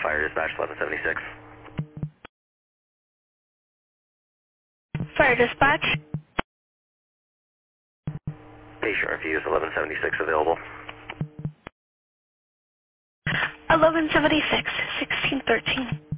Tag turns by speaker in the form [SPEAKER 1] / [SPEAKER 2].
[SPEAKER 1] Fire dispatch 1176.
[SPEAKER 2] Fire dispatch.
[SPEAKER 1] Patient reviews 1176 available.
[SPEAKER 2] 1176, 1613.